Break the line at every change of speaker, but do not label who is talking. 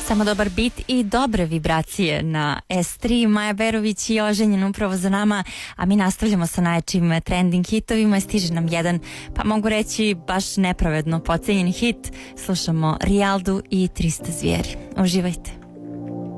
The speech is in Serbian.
Samo dobar bit i dobre vibracije na S3. Maja Berović i Oženjen upravo za nama, a mi nastavljamo sa najjačim trending hitovima. Stiže nam jedan, pa mogu reći baš nepravedno pocenjen hit. Slušamo Rijaldu i 300 zvijeri. Uživajte.